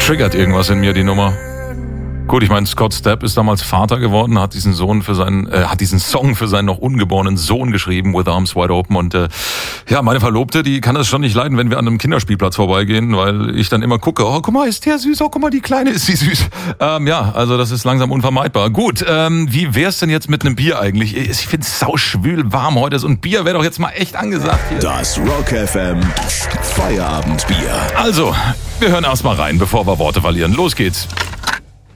triggert irgendwas in mir, die Nummer. Gut, ich meine, Scott Stapp ist damals Vater geworden, hat diesen Song für seinen noch ungeborenen Sohn geschrieben, With Arms Wide Open. Und meine Verlobte, die kann das schon nicht leiden, wenn wir an einem Kinderspielplatz vorbeigehen, weil ich dann immer gucke, oh, guck mal, ist der süß, oh, guck mal, die Kleine ist sie süß. Also das ist langsam unvermeidbar. Gut, wie wär's denn jetzt mit einem Bier eigentlich? Ich find's sauschwül warm heute, so ein Bier wäre doch jetzt mal echt angesagt hier. Das Rock FM Feierabendbier. Also, wir hören erst mal rein, bevor wir Worte verlieren. Los geht's.